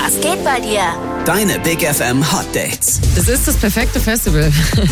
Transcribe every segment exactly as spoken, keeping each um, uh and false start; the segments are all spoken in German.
Was geht bei dir? Deine Big F M Hot Dates. Es ist das perfekte Festival.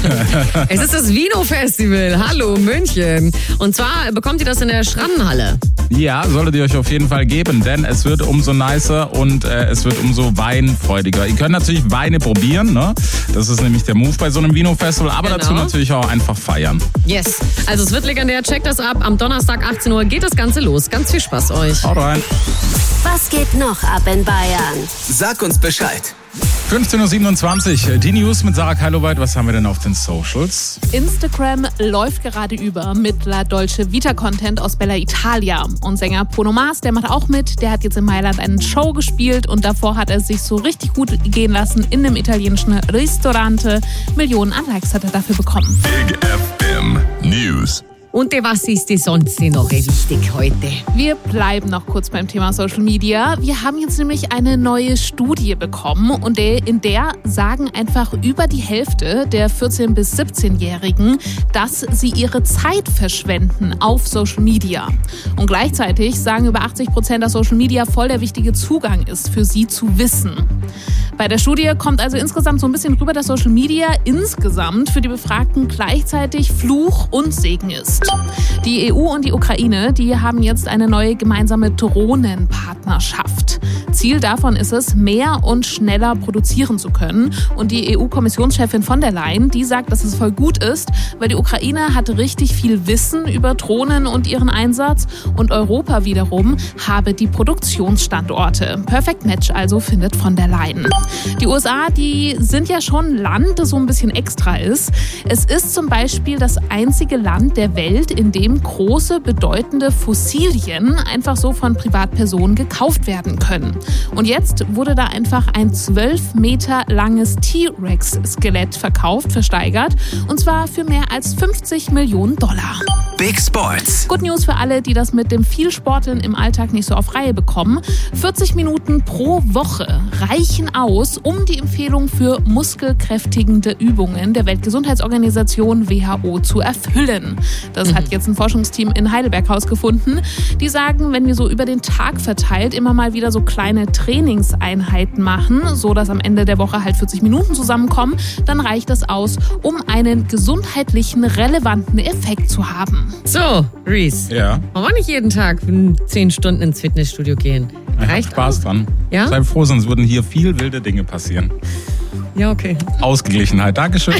Es ist das Vino Festival. Hallo München. Und zwar bekommt ihr das in der Schrannenhalle. Ja, solltet ihr euch auf jeden Fall geben, denn es wird umso nicer und äh, es wird umso weinfreudiger. Ihr könnt natürlich Weine probieren, ne? Das ist nämlich der Move bei so einem Vino Festival, aber genau. Dazu natürlich auch einfach feiern. Yes, also es wird legendär. Checkt das ab. Am Donnerstag achtzehn Uhr geht das Ganze los. Ganz viel Spaß euch. Haut rein. Was geht noch ab in Bayern? Sag uns Bescheid. fünfzehn Uhr siebenundzwanzig, die News mit Sarah Keiloweit. Was haben wir denn auf den Socials? Instagram läuft gerade über mit La Dolce Vita Content aus Bella Italia. Und Sänger Bruno Mars, der macht auch mit. Der hat jetzt in Mailand eine Show gespielt und davor hat er sich so richtig gut gehen lassen in einem italienischen Ristorante. Millionen an Likes hat er dafür bekommen. Big F M News. Und was ist dir sonst noch wichtig heute? Wir bleiben noch kurz beim Thema Social Media. Wir haben jetzt nämlich eine neue Studie bekommen und in der sagen einfach über die Hälfte der vierzehn- bis siebzehnjährigen, dass sie ihre Zeit verschwenden auf Social Media. Und gleichzeitig sagen über achtzig Prozent, dass Social Media voll der wichtige Zugang ist, für sie zu wissen. Bei der Studie kommt also insgesamt so ein bisschen rüber, dass Social Media insgesamt für die Befragten gleichzeitig Fluch und Segen ist. Die E U und die Ukraine, die haben jetzt eine neue gemeinsame Drohnenpartnerschaft. Ziel davon ist es, mehr und schneller produzieren zu können. Und die E U-Kommissionschefin von der Leyen, die sagt, dass es voll gut ist, weil die Ukraine hat richtig viel Wissen über Drohnen und ihren Einsatz und Europa wiederum habe die Produktionsstandorte. Perfect Match also, findet von der Leyen. Die U S A, die sind ja schon ein Land, das so ein bisschen extra ist. Es ist zum Beispiel das einzige Land der Welt, in dem große, bedeutende Fossilien einfach so von Privatpersonen gekauft werden können. Und jetzt wurde da einfach ein zwölf Meter langes T-Rex-Skelett verkauft, versteigert. Und zwar für mehr als fünfzig Millionen Dollar. Big Sports. Good News für alle, die das mit dem viel Sporteln im Alltag nicht so auf Reihe bekommen. vierzig Minuten pro Woche reichen aus, um die Empfehlung für muskelkräftigende Übungen der Weltgesundheitsorganisation W H O zu erfüllen. Das mhm. hat jetzt ein Forschungsteam in Heidelberg herausgefunden. Die sagen, wenn wir so über den Tag verteilt immer mal wieder so kleine Trainingseinheiten machen, so dass am Ende der Woche halt vierzig Minuten zusammenkommen, dann reicht das aus, um einen gesundheitlichen, relevanten Effekt zu haben. So, Reese. Ja. Wollen wir nicht jeden Tag zehn Stunden ins Fitnessstudio gehen? Reicht Spaß auch dran. Ja? Sei froh, sonst würden hier viel wilde Dinge passieren. Ja, okay. Ausgeglichenheit. Dankeschön.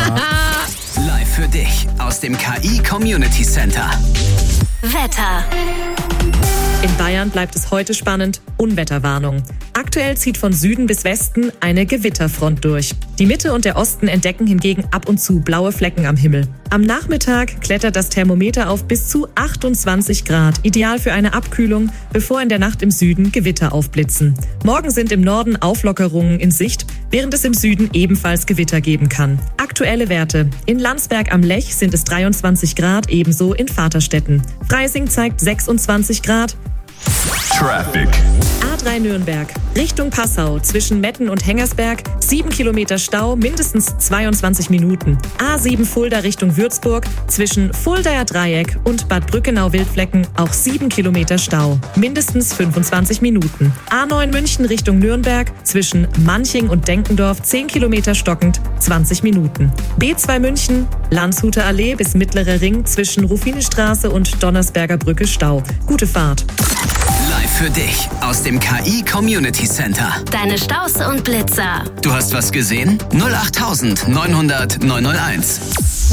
Live für dich aus dem K I Community Center. Wetter. In Bayern bleibt es heute spannend. Unwetterwarnung. Aktuell zieht von Süden bis Westen eine Gewitterfront durch. Die Mitte und der Osten entdecken hingegen ab und zu blaue Flecken am Himmel. Am Nachmittag klettert das Thermometer auf bis zu achtundzwanzig Grad, ideal für eine Abkühlung, bevor in der Nacht im Süden Gewitter aufblitzen. Morgen sind im Norden Auflockerungen in Sicht, während es im Süden ebenfalls Gewitter geben kann. Aktuelle Werte. In Landsberg am Lech sind es dreiundzwanzig Grad, ebenso in Vaterstetten. Freising zeigt sechsundzwanzig Grad. Traffic. A drei Nürnberg, Richtung Passau, zwischen Metten und Hengersberg, sieben Kilometer Stau, mindestens zweiundzwanzig Minuten. A sieben Fulda Richtung Würzburg, zwischen Fuldaer Dreieck und Bad Brückenau-Wildflecken, auch sieben Kilometer Stau, mindestens fünfundzwanzig Minuten. A neun München Richtung Nürnberg, zwischen Manching und Denkendorf, zehn Kilometer stockend, zwanzig Minuten. B zwei München, Landshuter Allee bis Mittlerer Ring, zwischen Rufinestraße und Donnersberger Brücke Stau. Gute Fahrt. Live für dich aus dem K I Community Center. Deine Staus und Blitzer. Du hast was gesehen? null acht neunhundert neunhunderteins.